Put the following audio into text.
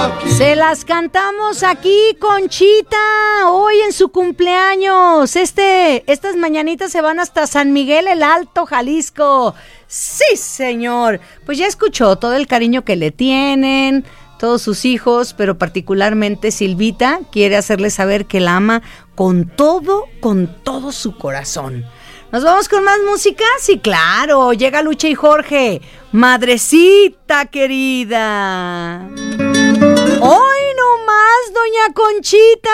Se las cantamos aquí, Conchita, hoy en su cumpleaños. Estas mañanitas se van hasta San Miguel el Alto, Jalisco. Sí, señor. Pues ya escuchó todo el cariño que le tienen todos sus hijos, pero particularmente Silvita quiere hacerle saber que la ama con todo su corazón. ¿Nos vamos con más música? Sí, claro. Llega Lucha y Jorge. Madrecita querida. Hoy no más, doña Conchita.